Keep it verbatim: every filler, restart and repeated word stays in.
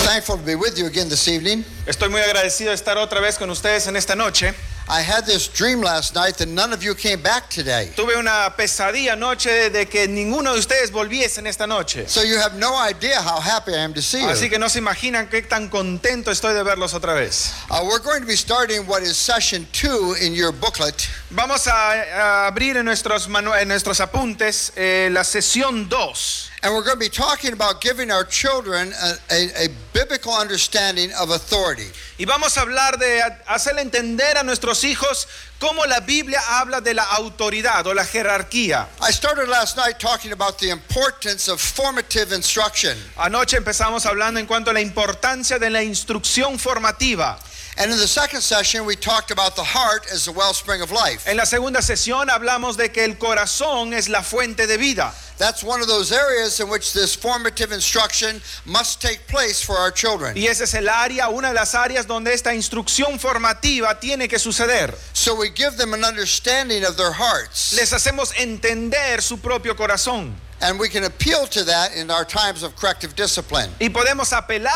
thankful to be with you again this evening. Estoy muy agradecido de estar otra vez con ustedes en esta noche. I had this dream last night that none of you came back today. Tuve una pesadilla anoche de que ninguno de ustedes volviesen esta noche. So you have no idea how happy I am to see you. Así que no se imaginan qué tan contento estoy de verlos otra vez. Uh, we're going to be starting what is session two in your booklet. Vamos a, a abrir en nuestros, manu- en nuestros apuntes eh, la sesión dos. And we're going to be talking about giving our children a, a, a biblical understanding of authority. Y vamos a hablar de hacerle entender a nuestros hijos cómo la Biblia habla de la autoridad o la jerarquía. I started last night talking about the importance of formative instruction. Anoche empezamos hablando en cuanto a la importancia de la instrucción formativa. And in the second session, we talked about the heart as the wellspring of life. En la segunda sesión hablamos de que el corazón es la fuente de vida. That's one of those areas in which this formative instruction must take place for our children. Y ese es el área, una de las áreas donde esta instrucción formativa tiene que suceder. So we give them an understanding of their hearts. Les hacemos entender su propio corazón. And we can appeal to that in our times of corrective discipline. Y podemos apelar